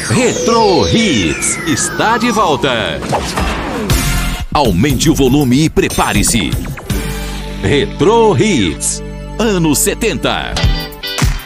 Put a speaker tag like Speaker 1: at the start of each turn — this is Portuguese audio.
Speaker 1: Retro Hits está de volta. Aumente o volume e prepare-se. Retro Hits, anos 70.